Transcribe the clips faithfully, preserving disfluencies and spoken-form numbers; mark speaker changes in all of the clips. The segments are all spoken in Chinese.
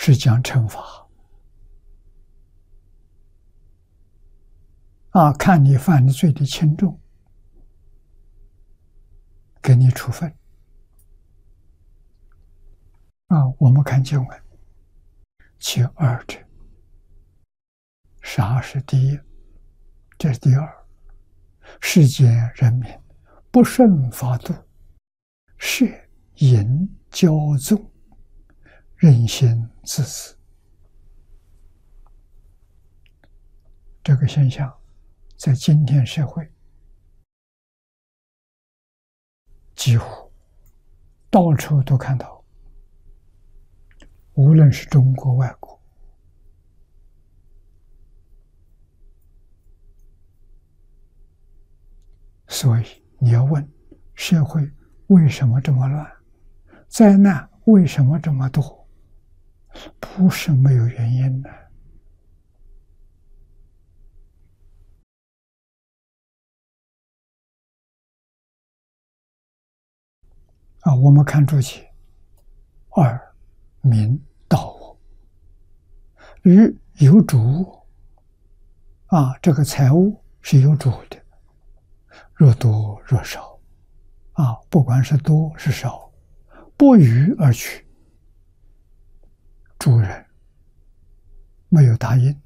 Speaker 1: 是讲惩罚啊，看你犯的罪的轻重，给你处分啊。我们看经文，其二者，杀是第一，这是第二。世间人民不顺法度，摄淫骄纵，任心自私。这个现象在今天社会几乎到处都看到，无论是中国外国。所以你要问社会为什么这么乱，灾难为什么这么多，不是没有原因的啊。我们看注解，二民盗物，与有主物啊，这个财物是有主的，若多若少啊，不管是多是少，不予而取。主人没有答应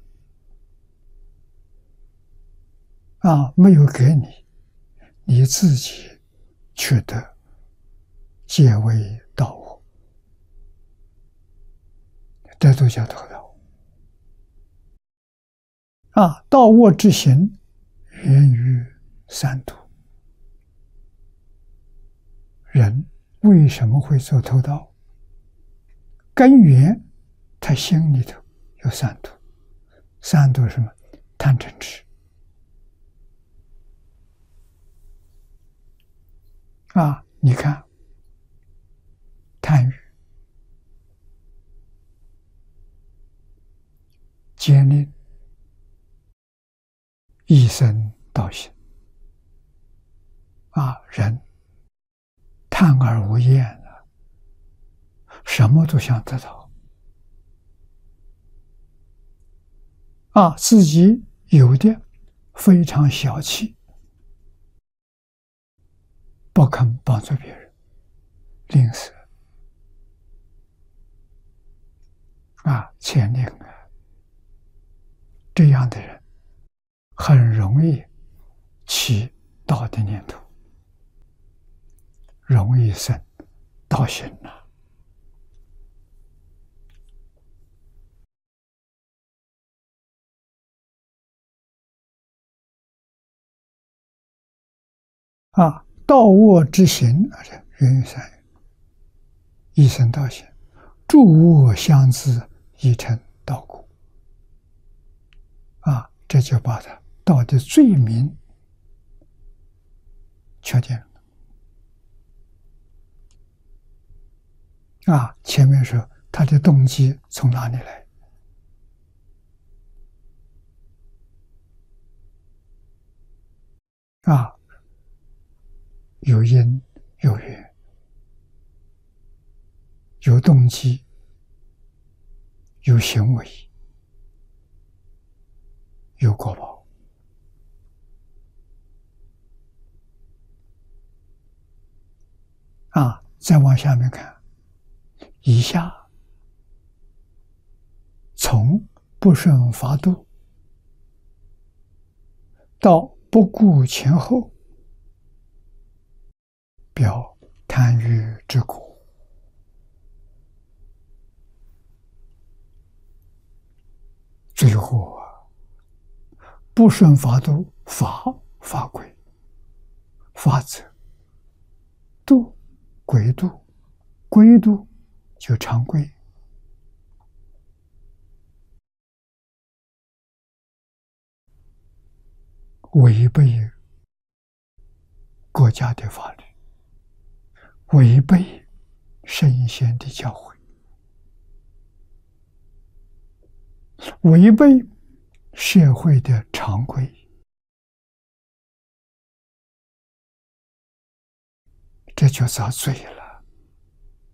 Speaker 1: 啊，没有给你，你自己取得，皆为盗物，这都叫偷盗啊。盗物之行，源于三毒。人为什么会做偷盗？根源他心里头有三毒，三毒是什么？贪嗔痴啊！你看，贪欲、奸佞、一生盗行啊，人贪而无厌啊，什么都想得到啊，自己有的非常小气，不肯帮助别人，吝啬啊，欠吝啊，这样的人很容易起盗的念头，容易生盗行啊。啊，盗恶之行，源于三一生盗行，诸恶相自，已成盗故。啊，这就把他盗的罪名确定了。啊，前面说他的动机从哪里来？啊，有因有缘，有动机，有行为，有果报。啊，再往下面看，以下从不顺法度到不顾前后，表贪欲之果。最后啊，不顺法度，法法规，法则，度规度，规度就常规。违背国家的法律，违背圣贤的教诲，违背社会的常规，这就遭罪了。